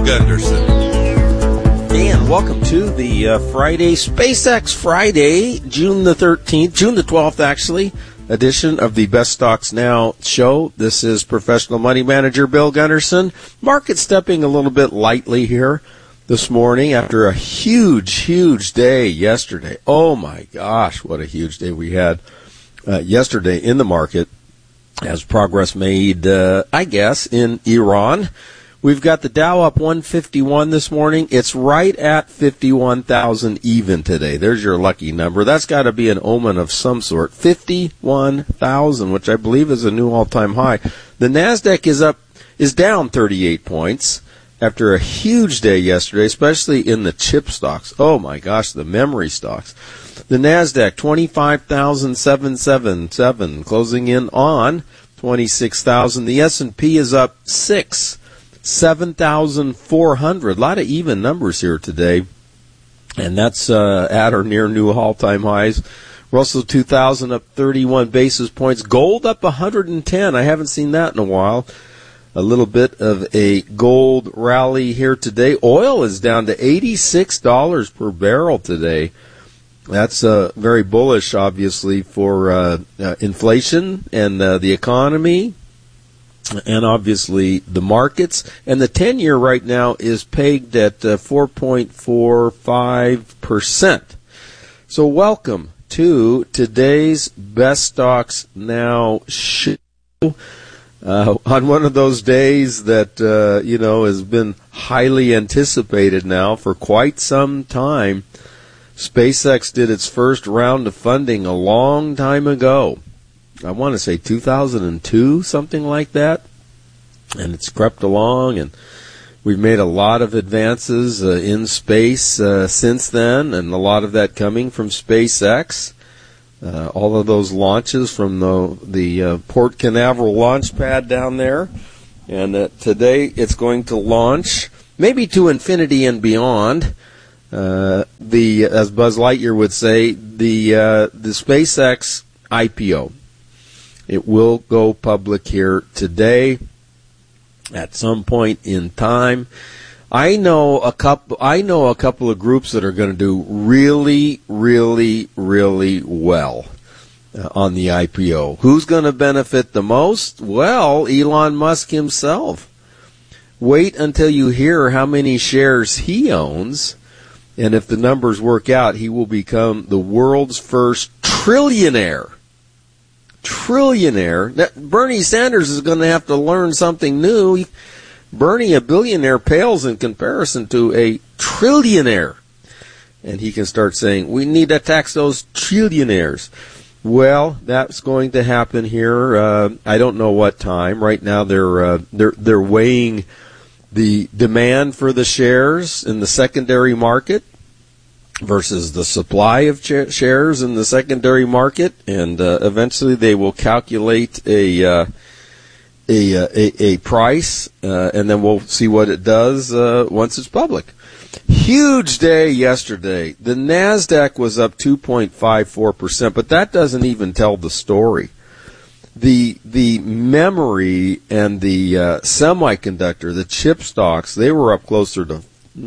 Gunderson. And welcome to the Friday, SpaceX Friday, June the 12th actually, edition of the Best Stocks Now show. This is professional money manager Bill Gunderson. Market stepping a little bit lightly here this morning after a huge day yesterday. Oh my gosh, what a huge day we had yesterday in the market as progress made, I guess, in Iran. We've got the Dow up 151 this morning. It's right at 51,000 even today. There's your lucky number. That's got to be an omen of some sort. 51,000, which I believe is a new all-time high. The Nasdaq is down 38 points after a huge day yesterday, especially in the chip stocks. Oh my gosh, the memory stocks. The Nasdaq 25,777, closing in on 26,000. The S&P is up 7,400. A lot of even numbers here today, and that's at or near new all-time highs. Russell 2000 up 31 basis points. Gold up 110. I haven't seen that in a while. A little bit of a gold rally here today. Oil is down to $86 per barrel today. That's very bullish, obviously, for inflation and the economy, and obviously the markets. And the 10-year right now is pegged at 4.45%. So welcome to today's Best Stocks Now show. On one of those days that, has been highly anticipated now for quite some time. SpaceX did its first round of funding a long time ago. I want to say 2002, something like that. And it's crept along, and we've made a lot of advances in space since then, and a lot of that coming from SpaceX. All of those launches from the Port Canaveral launch pad down there. And today it's going to launch, maybe to infinity and beyond. As Buzz Lightyear would say, the SpaceX IPO. It will go public here today at some point in time. I know a couple of groups that are going to do really well on the IPO. Who's going to benefit the most? Well, Elon Musk himself. Wait until you hear how many shares he owns. And if the numbers work out, he will become the world's first trillionaire. Now, Bernie Sanders is going to have to learn something new. Bernie, a billionaire, pales in comparison to a trillionaire. And he can start saying, we need to tax those trillionaires. Well, that's going to happen here. I don't know what time. Right now they're weighing the demand for the shares in the secondary market versus the supply of shares in the secondary market, and eventually they will calculate a price, and then we'll see what it does once it's public. Huge day yesterday. The Nasdaq was up 2.54%, but that doesn't even tell the story. The memory and the semiconductor, the chip stocks, they were up closer to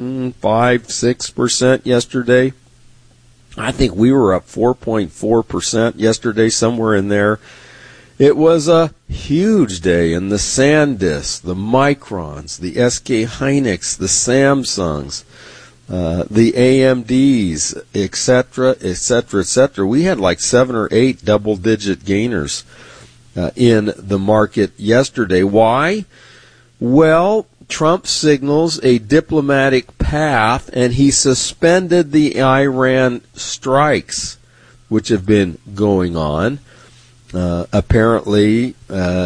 5-6% yesterday. I think we were up 4.4% yesterday, somewhere in there. It was a huge day, and the SanDisk, the Microns, the SK Hynix, the Samsungs, the AMDs, etc. We had like 7 or 8 double-digit gainers in the market yesterday. Why? Well, Trump signals a diplomatic path, and he suspended the Iran strikes, which have been going on. Apparently,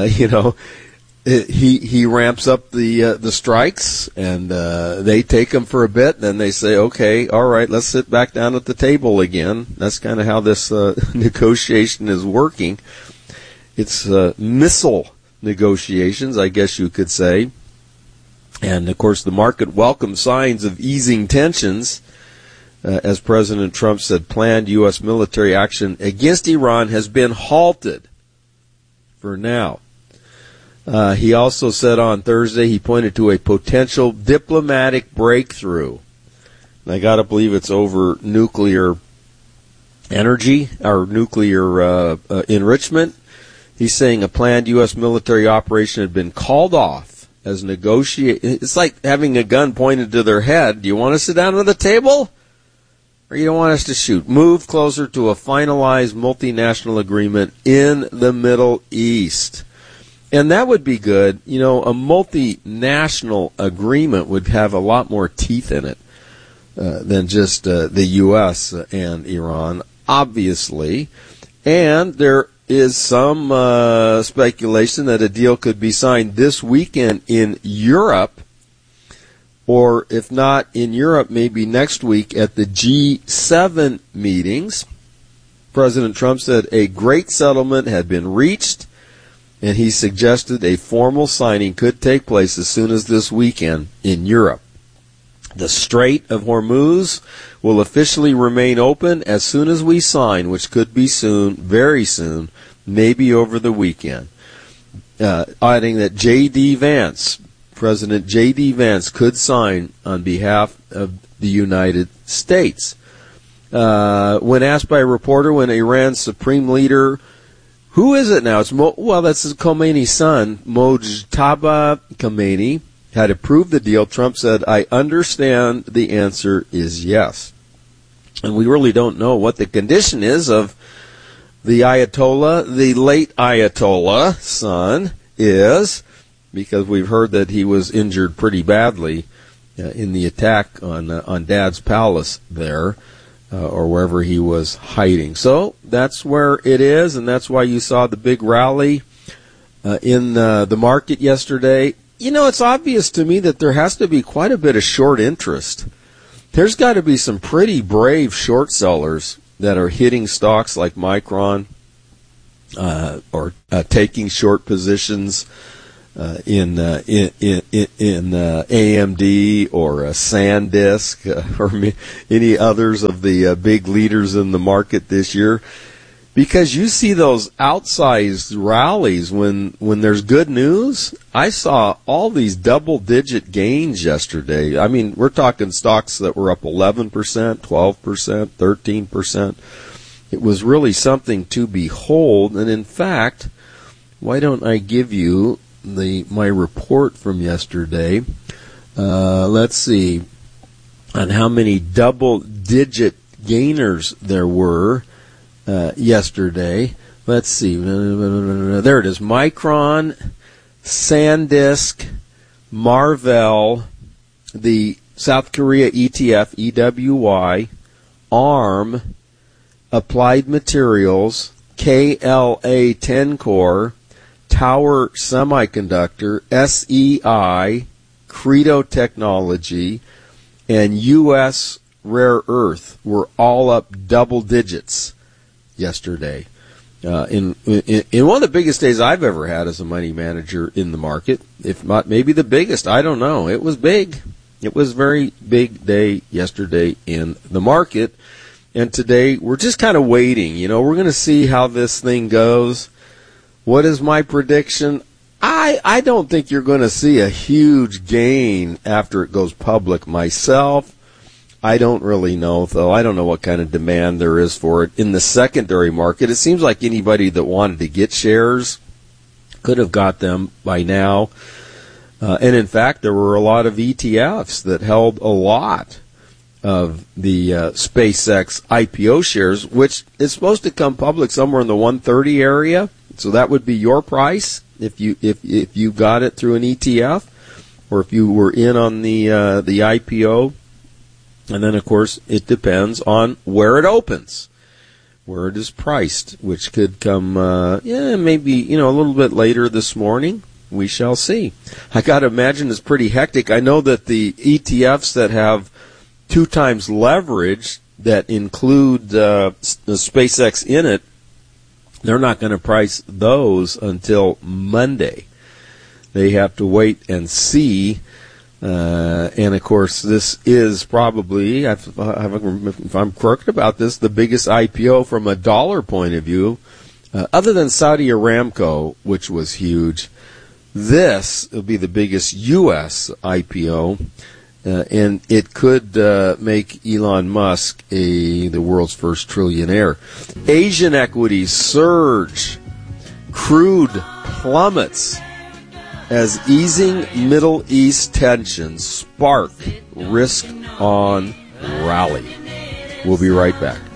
he ramps up the strikes, and they take them for a bit, and then they say, okay, all right, let's sit back down at the table again. That's kind of how this negotiation is working. It's missile negotiations, I guess you could say. And, of course, the market welcomes signs of easing tensions. As President Trump said, planned U.S. military action against Iran has been halted for now. He also said on Thursday he pointed to a potential diplomatic breakthrough. And I got to believe it's over nuclear energy or nuclear enrichment. He's saying a planned U.S. military operation had been called off as It's like having a gun pointed to their head. Do you want to sit down at the table? Or you don't want us to shoot? Move closer to a finalized multinational agreement in the Middle East. And that would be good. You know, a multinational agreement would have a lot more teeth in it than just the U.S. and Iran, obviously. And there is some speculation that a deal could be signed this weekend in Europe, or if not in Europe, maybe next week at the G7 meetings. President Trump said a great settlement had been reached, and he suggested a formal signing could take place as soon as this weekend in Europe. The Strait of Hormuz will officially remain open as soon as we sign, which could be soon, very soon, maybe over the weekend. Adding that J.D. Vance, President J.D. Vance, could sign on behalf of the United States. When asked by a reporter when Iran's supreme leader, who is it now? That's Khomeini's son, Mojtaba Khomeini, had approved the deal. Trump said, I understand the answer is yes. And we really don't know what the condition is of the Ayatollah, the late Ayatollah son is, because we've heard that he was injured pretty badly in the attack on Dad's palace there, or wherever he was hiding. So that's where it is, and that's why you saw the big rally in the market yesterday. You know, it's obvious to me that there has to be quite a bit of short interest. There's got to be some pretty brave short sellers that are hitting stocks like Micron, or taking short positions in AMD or SanDisk or any others of the big leaders in the market this year. Because you see those outsized rallies when there's good news. I saw all these double-digit gains yesterday. I mean, we're talking stocks that were up 11%, 12%, 13%. It was really something to behold. And in fact, why don't I give you my report from yesterday? Let's see on how many double-digit gainers there were yesterday. Let's see. There it is. Micron, SanDisk, Marvell, the South Korea ETF, EWY, ARM, Applied Materials, KLA Tencor, Tower Semiconductor, SEI, Credo Technology, and U.S. Rare Earth were all up double digits yesterday. In one of the biggest days I've ever had as a money manager in the market, if not maybe the biggest, I don't know. It was big. It was a very big day yesterday in the market. And today we're just kind of waiting. You know, we're going to see how this thing goes. What is my prediction? I don't think you're going to see a huge gain after it goes public myself. I don't really know, though. I don't know what kind of demand there is for it. In the secondary market, it seems like anybody that wanted to get shares could have got them by now. And in fact, there were a lot of ETFs that held a lot of the SpaceX IPO shares, which is supposed to come public somewhere in the 130 area. So that would be your price if you got it through an ETF, or if you were in on the IPO. And then, of course, it depends on where it opens, where it is priced, which could come, maybe, a little bit later this morning. We shall see. I got to imagine it's pretty hectic. I know that the ETFs that have 2 times leverage that include the SpaceX in it, they're not going to price those until Monday. They have to wait and see. And of course, this is probably, if I'm correct about this, the biggest IPO from a dollar point of view, other than Saudi Aramco, which was huge. This will be the biggest U.S. IPO, and it could make Elon Musk the world's first trillionaire. Asian equities surge. Crude plummets as easing Middle East tensions spark risk-on rally. We'll be right back.